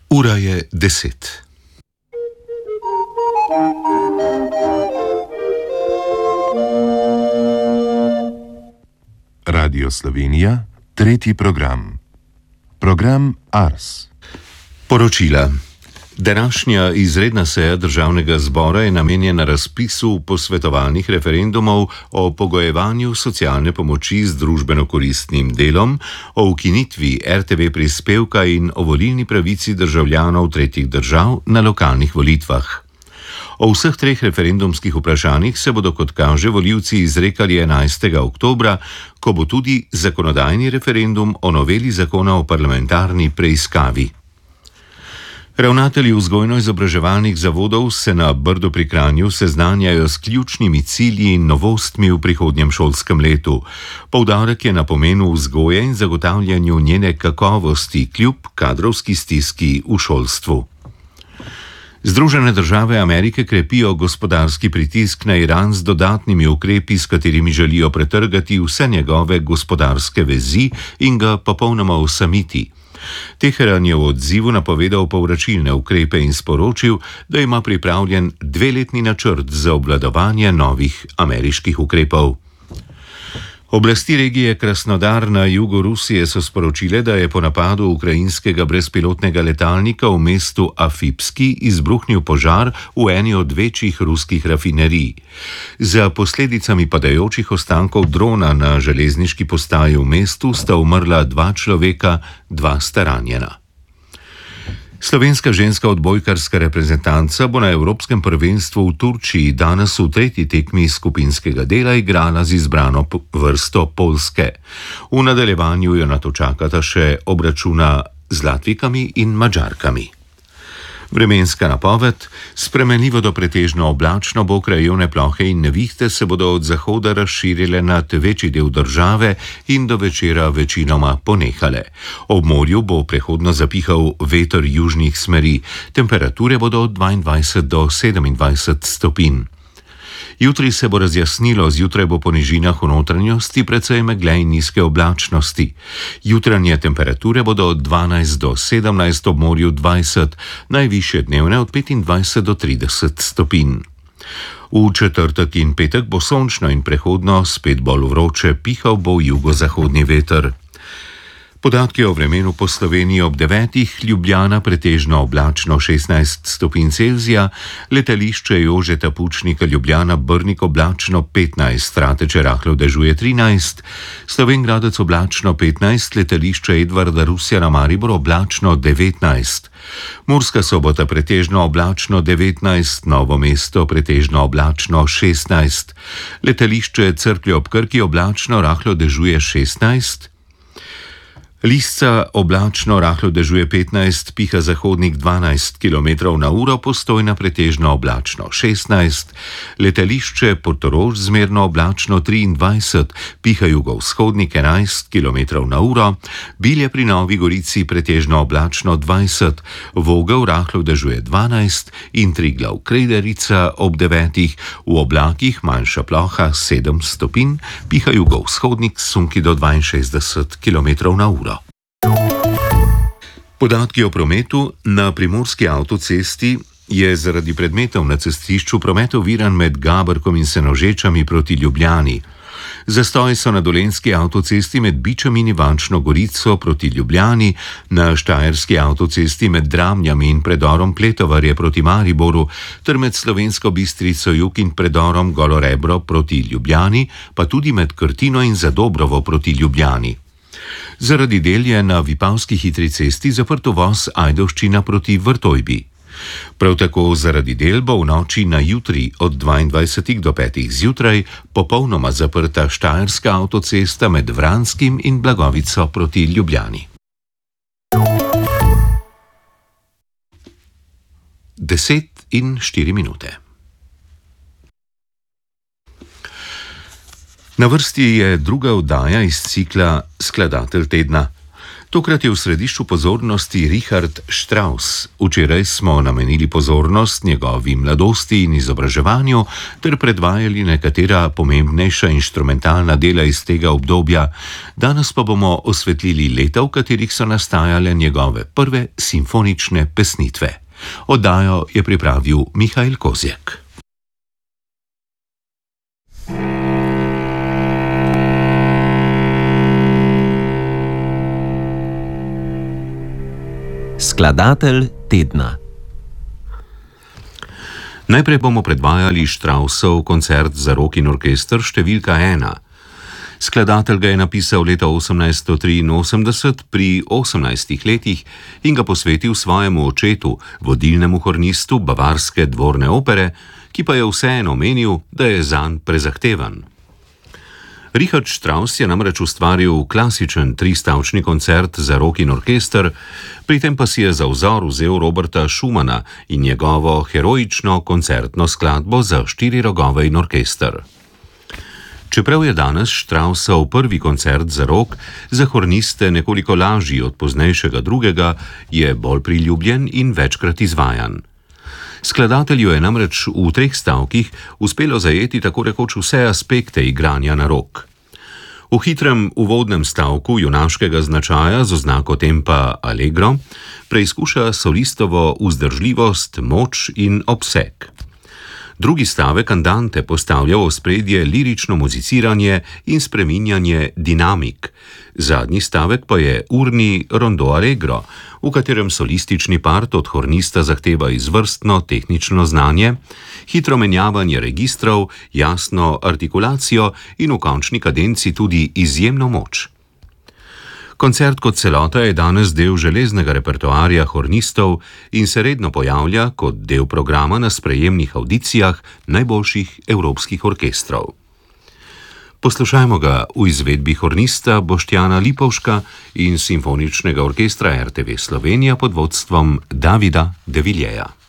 Ura je 10. Radio Slovenija, tretji program. Program Ars. Poročila. Današnja izredna seja Državnega zbora je namenjena razpisu posvetovalnih referendumov o pogojevanju socialne pomoči z družbeno-koristnim delom, o ukinitvi RTV prispevka in o volilni pravici državljanov tretjih držav na lokalnih volitvah. O vseh treh referendumskih vprašanjih se bodo, kot kaže, volivci izrekali 11. oktobra, ko bo tudi zakonodajni referendum o noveli zakona o parlamentarni preiskavi. Ravnatelji vzgojno-izobraževalnih zavodov se na Brdu pri Kranju seznanjajo s ključnimi cilji in novostmi v prihodnjem šolskem letu. Poudarek je na pomenu vzgoje in zagotavljanju njene kakovosti kljub kadrovski stiski v šolstvu. Združene države Amerike krepijo gospodarski pritisk na Iran z dodatnimi ukrepi, s katerimi želijo pretrgati vse njegove gospodarske vezi in ga popolnoma osamiti. Teheran je v odzivu napovedal povračilne ukrepe in sporočil, da ima pripravljen 2-letni načrt za obvladovanje novih ameriških ukrepov. Oblasti regije Krasnodar na jugu Rusije so sporočile, da je po napadu ukrajinskega brezpilotnega letalnika v mestu Afipski izbruhnil požar v eni od večjih ruskih rafinerij. Za posledicami padajočih ostankov drona na železniški postaji v mestu sta umrla 2 človeka, 2 sta ranjena. Slovenska ženska odbojkarska reprezentanca bo na Evropskem prvenstvu v Turčiji danes v tretji tekmi skupinskega dela igrala z izbrano vrsto Poljske. V nadaljevanju jo nato čakata še obračuna z Latvijkami in Madžarkami. Vremenska napoved: spremenljivo do pretežno oblačno bo, krajevne plohe in nevihte se bodo od zahoda razširile nad večji del države in do večera večinoma ponehale. Ob morju bo prehodno zapihal veter južnih smeri, temperature bodo od 22 do 27 stopinj. Jutri se bo razjasnilo, zjutraj bo po nižinah v notranjosti precej megle in nizke oblačnosti. Jutranje temperature bodo od 12 do 17, ob morju 20, najvišje dnevne od 25 do 30 stopinj. V četrtek in petek bo sončno in prehodno, spet bolj vroče, pihal bo jugozahodni veter. Podatki o vremenu po Sloveniji ob 9. Ljubljana pretežno oblačno 16 stopinj Celzija, letališče Jožeta Pučnika Ljubljana Brnik oblačno 15, Rateče rahlo dežuje 13, Slovenj Gradec oblačno 15, letališče Edvarda Rusjana Maribor oblačno 19, Murska Sobota pretežno oblačno 19, Novo mesto pretežno oblačno 16, letališče Cerklje ob Krki oblačno rahlo dežuje 16, Lisca oblačno rahlo dežuje 15, piha zahodnik 12 km/h, Postojna pretežno oblačno 16, letališče Portorož zmerno oblačno 23, piha jugovzhodnik 11 km/h, Bilje pri Novi Gorici pretežno oblačno 20, Vogel rahlo dežuje 12 in Triglav Krederica ob 9, v oblakih manjša ploha 7 stopinj, piha jugovzhodnik sunki do 62 km/h. Podatki o prometu. Na primorski avtocesti je zaradi predmetov na cestišču promet oviran med Gabrkom in Senožečami proti Ljubljani. Zastoji so na dolenjski avtocesti med Bičem in Ivančno Gorico proti Ljubljani, na štajerski avtocesti med Dramljami in predorom Pletovarje proti Mariboru ter med Slovensko Bistrico jug in predorom Golo Rebro proti Ljubljani, pa tudi med Krtino in Zadobrovo proti Ljubljani. Zaradi del je na Vipavski hitri cesti zaprt uvoz Ajdovščina proti Vrtojbi. Prav tako zaradi del bo v noči na jutri od 22 do 5 zjutraj popolnoma zaprta štajerska avtocesta med Vranskim in Blagovico proti Ljubljani. 10:04. Na vrsti je druga oddaja iz cikla Skladatelj tedna. Tokrat je v središču pozornosti Richard Strauss. Včeraj smo namenili pozornost njegovi mladosti in izobraževanju ter predvajali nekatera pomembnejša inštrumentalna dela iz tega obdobja. Danes pa bomo osvetlili leta, v katerih so nastajale njegove prve simfonične pesnitve. Oddajo je pripravil Mihael Kozjek. Skladatelj tedna. Najprej bomo predvajali Straussov koncert za rok in orkester številka 1. Skladatelj ga je napisal leta 1883 pri 18 letih in ga posvetil svojemu očetu, vodilnemu hornistu bavarske dvorne opere, ki pa je vseeno menil, da je zanj prezahteven. Richard Strauss je namreč ustvaril klasičen tristavčni koncert za rok in orkester, pri tem pa si je za vzor vzel Roberta Schumana in njegovo heroično koncertno skladbo za 4 rogove in orkester. Čeprav je danes Straussov prvi koncert za rok za horniste nekoliko lažji od poznejšega drugega, je bolj priljubljen in večkrat izvajan. Skladatelju je namreč v 3 stavkih uspelo zajeti tako rekoč vse aspekte igranja na rok. V hitrem uvodnem stavku junaškega značaja z oznako tempa allegro preizkuša solistovo vzdržljivost, moč in obseg. Drugi stavek andante postavlja v ospredje lirično muziciranje in spreminjanje dinamik. Zadnji stavek pa je urni rondo allegro, v katerem solistični part od hornista zahteva izvrstno tehnično znanje, hitro menjavanje registrov, jasno artikulacijo in v končni kadenci tudi izjemno moč. Koncert kot celota je danes del železnega repertoarja hornistov in se redno pojavlja kot del programa na sprejemnih avdicijah najboljših evropskih orkestrov. Poslušajmo ga v izvedbi hornista Boštjana Lipovška in simfoničnega orkestra RTV Slovenija pod vodstvom Davida de Villiers.